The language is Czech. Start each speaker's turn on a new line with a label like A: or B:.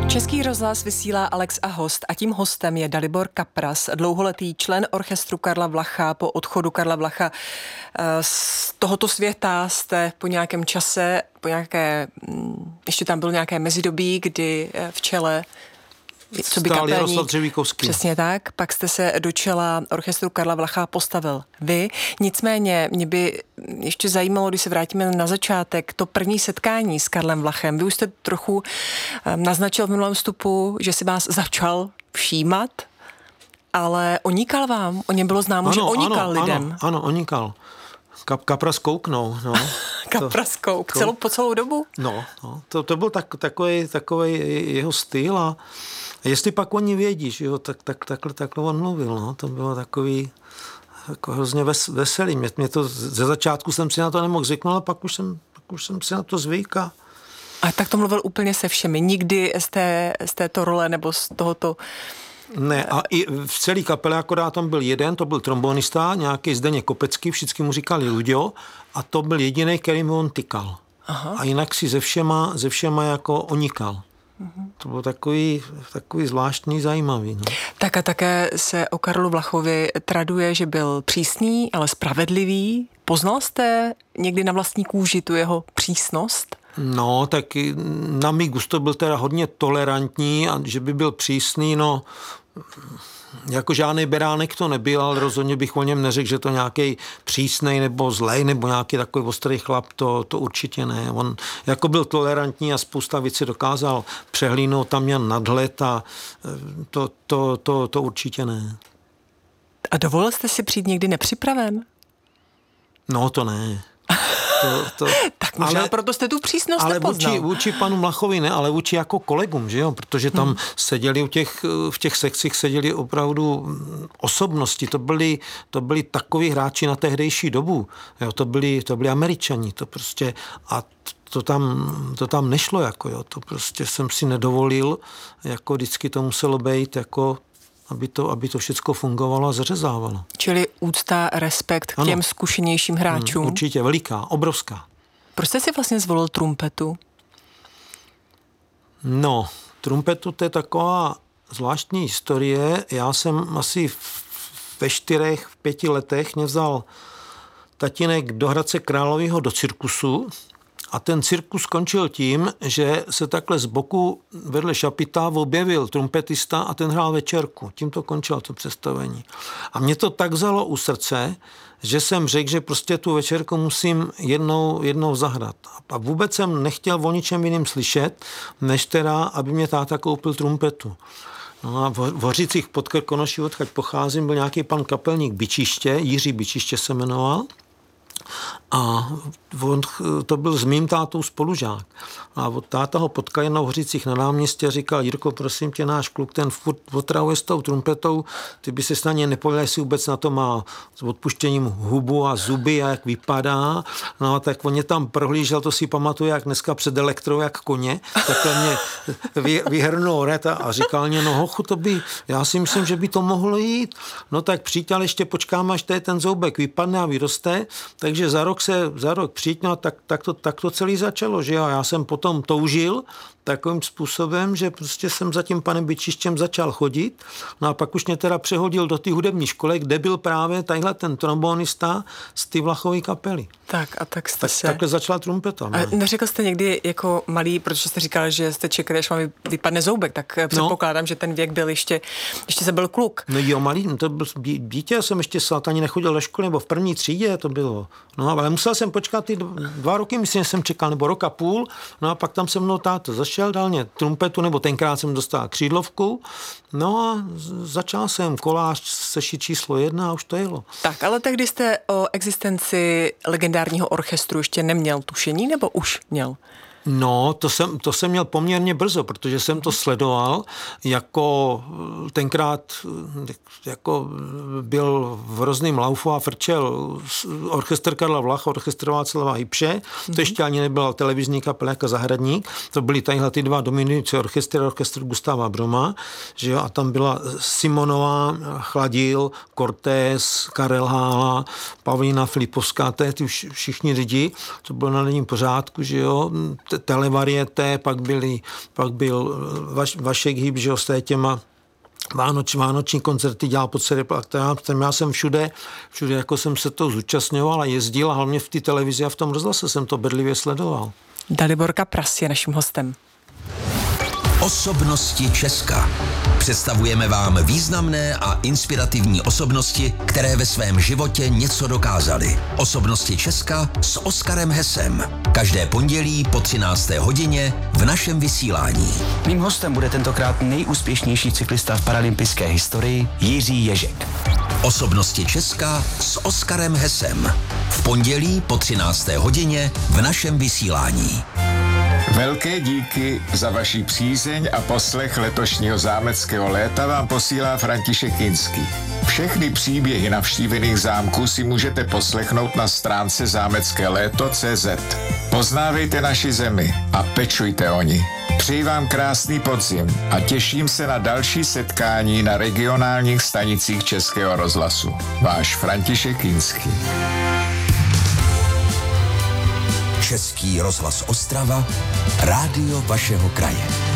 A: Český rozhlas vysílá Alex a host a tím hostem je Dalibor Kapras, dlouholetý člen orchestru Karla Vlacha. Po odchodu Karla Vlacha z tohoto světa jste po nějakém čase, ještě tam bylo nějaké mezidobí, kdy v čele coby kapelník, přesně tak, pak jste se do čela orchestru Karla Vlacha postavil vy. Nicméně mě by ještě zajímalo, když se vrátíme na začátek, to první setkání s Karlem Vlachem. Vy už jste trochu naznačil v minulém vstupu, že si vás začal všímat, ale onikal vám? O něm bylo známo, že onikal lidem.
B: Ano, onikal. Kapras kouknou, no.
A: Kapras kouk, po celou dobu?
B: No, to byl takový jeho styl a jestli pak oni vědí, že jo, takhle on mluvil, no. To bylo takový jako hrozně veselý. Mě to ze začátku jsem si na to nemohl zvyknout, ale pak už jsem si na to zvyk.
A: A tak to mluvil úplně se všemi. Nikdy z této role nebo z tohoto...
B: Ne, a i v celé kapele akorát tam byl jeden, to byl trombonista, nějaký Zdeněk Kopecký, všichni mu říkali Luďo, a to byl jediný, který mu on tykal. Aha. A jinak si ze všema jako onikal. To bylo takový zvláštní, zajímavý. No.
A: Tak a také se o Karlu Vlachovi traduje, že byl přísný, ale spravedlivý. Poznal jste někdy na vlastní kůži tu jeho přísnost?
B: No, tak na mý gusto byl teda hodně tolerantní a že by byl přísný, no, jako žádný beránek to nebyl, ale rozhodně bych o něm neřekl, že to nějaký přísnej nebo zlej nebo nějaký takový ostrý chlap, to určitě ne. On jako byl tolerantní a spousta věcí dokázal přehlídnout, tam měl nadhled a to určitě ne.
A: A dovolil jste si přijít někdy nepřipraven?
B: No, to ne.
A: Tak možná proto jste tu přísnost nepoznal.
B: Ale vůči panu Mlachovi ne, ale vůči jako kolegům, že jo, protože tam seděli v těch sekcích seděli opravdu osobnosti, to byli takoví hráči na tehdejší dobu, jo, to byli Američani, to prostě a to tam nešlo, jako jo, to prostě jsem si nedovolil, jako vždycky to muselo být jako aby to všechno fungovalo a zařezávalo.
A: Čili úcta, respekt k těm zkušenějším hráčům.
B: Určitě, veliká, obrovská.
A: Proč jste si vlastně zvolil trumpetu?
B: No, trumpetu to je taková zvláštní historie. Já jsem asi ve 5 letech mě vzal tatínek do Hradce Králové do cirkusu. A ten cirkus skončil tím, že se takhle z boku vedle šapita objevil trumpetista a ten hrál večerku. Tím to končilo to představení. A mě to tak vzalo u srdce, že jsem řekl, že prostě tu večerku musím jednou zahrát. A vůbec jsem nechtěl o ničem jiným slyšet, než teda, aby mě táta koupil trumpetu. No a v Hořicích pod Krkonoší, odkud pocházím, byl nějaký pan kapelník Bičiště, Jiří Bičiště se jmenoval. A on, to byl s mým tátou spolužák. A táta ho potkal jednou v Hořicích na náměstí a říkal: Jirko, prosím tě, náš kluk, ten furt otravuje s tou trumpetou, ty by se na ně nepověděl, jestli vůbec na to má s odpuštěním hubu a zuby a jak vypadá. No tak on mě tam prohlížel, to si pamatuje, jak dneska před elektrou, jak koně. Takhle mě vyhrnul red a říkal mě: no hochu, já si myslím, že by to mohlo jít. No tak přijď, ale ještě počkám, až ten zoubek vypadne a vyroste, takže za rok přijď, no, tak to celý začalo, že jo? Já jsem potom toužil takovým způsobem, že prostě jsem za tím panem Bičištěm začal chodit, no a pak už mě teda přehodil do té hudební školy, kde byl právě tadyhle ten trombonista z té Vlachovy kapely.
A: Tak jste se...
B: Takhle začala trumpeta.
A: A neřekl jste někdy jako malý, protože jste říkal, že jste čekali, až vám vypadne zoubek, tak předpokládám, že ten věk byl ještě se byl kluk.
B: No jo, malý, to byl dítě, já jsem ještě ani nechodil do školy, nebo v první třídě to bylo. No ale musel jsem počkat ty 2 roky, myslím, že jsem čekal, nebo rok a půl, no a pak tam se mnou táto zašel, dal mě trumpetu, nebo tenkrát jsem dostal křídlovku, no a začal jsem kolář sešit číslo 1 a už to jelo.
A: Tak, ale tehdy jste o existenci legendárního orchestru ještě neměl tušení, nebo už měl?
B: No, to jsem měl poměrně brzo, protože jsem to sledoval, jako tenkrát jako byl v Hrozným laufu a frčel orchestr Karla Vlacha, orchestr Václava Hybše, to ještě ani nebyla televizní kapela jako Zahradník, to byly tadyhle ty 2 dominující orchestr Gustáva Broma, že jo, a tam byla Simonová, Chladil, Cortés, Karel Hála, Pavlína Filipovská, ty všichni lidi, to bylo na denním pořádku, že jo, televarieté, pak byl Vašek Hýb, že s těma vánoční koncerty dělal po celé, já jsem všude jako jsem se to zúčastňoval a jezdil a hlavně v té televizi a v tom rozhlase jsem to bedlivě sledoval.
A: Dalibor Kapras je naším hostem.
C: Osobnosti Česka. Představujeme vám významné a inspirativní osobnosti, které ve svém životě něco dokázaly. Osobnosti Česka s Oskarem Hesem. Každé pondělí po 13. hodině v našem vysílání.
D: Mým hostem bude tentokrát nejúspěšnější cyklista v paralympijské historii Jiří Ježek.
C: Osobnosti Česka s Oskarem Hesem. V pondělí po 13. hodině v našem vysílání.
E: Velké díky za vaši přízeň a poslech letošního zámeckého léta vám posílá František Kinský. Všechny příběhy navštívených zámků si můžete poslechnout na stránce zámeckéléto.cz. Poznávejte naši zemi a pečujte o ní. Přeji vám krásný podzim a těším se na další setkání na regionálních stanicích Českého rozhlasu. Váš František Kinský.
C: Český rozhlas Ostrava, rádio vašeho kraje.